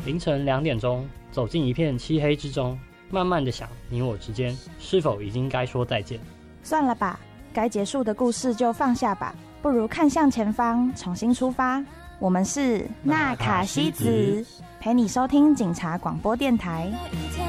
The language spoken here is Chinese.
凌晨2点钟，走进一片漆黑之中，慢慢的想，你我之间是否已经该说再见？ 算了吧，该结束的故事就放下吧，不如看向前方，重新出发。我们是纳卡西子，陪你收听警察广播电台。